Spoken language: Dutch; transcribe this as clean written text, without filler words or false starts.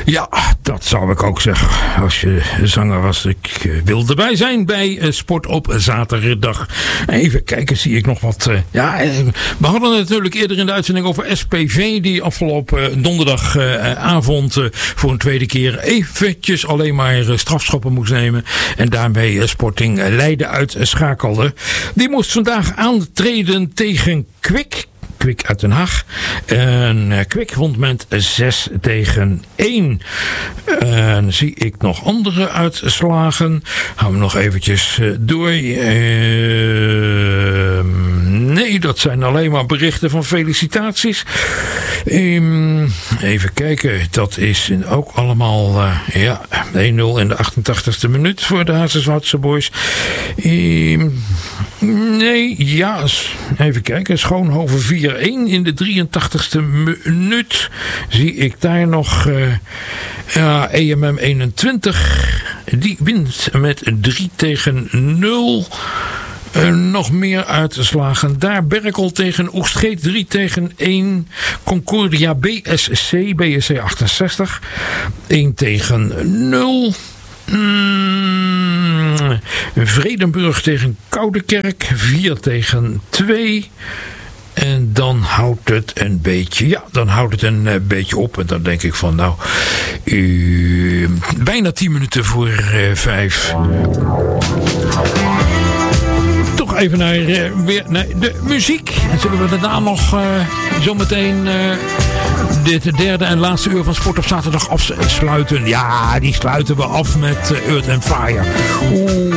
Ja, dat zou ik ook zeggen. Als je zanger was, ik wil erbij zijn bij Sport op zaterdag. Even kijken, zie ik nog wat. We hadden het natuurlijk eerder in de uitzending over SPV, die afgelopen donderdagavond voor een tweede keer eventjes alleen maar strafschoppen moest nemen. En daarmee Sporting Leiden uitschakelde. Die moest vandaag aantreden tegen Kwik uit Den Haag. En Kwik won met 6-1. En zie ik nog andere uitslagen. Gaan we nog eventjes door. Nee, dat zijn alleen maar berichten van felicitaties. Even kijken. Dat is ook allemaal 1-0 in de 88ste minuut voor de Hazenswoudse Boys. Even kijken. Schoonhoven 4-1 in de 83ste minuut. Zie ik daar nog EMM 21. Die wint met 3-0. Nog meer uitslagen. Daar Berkel tegen Oegstgeest 3-1. Concordia BSC 68. 1-0. Vredenburg tegen Koudekerk 4-2. En dan houdt het een beetje op. En dan denk ik van bijna 10 minuten voor 5. Toch even naar de muziek. En zullen we daarna nog zometeen dit derde en laatste uur van Sport op zaterdag afsluiten. Ja, die sluiten we af met Earth and Fire.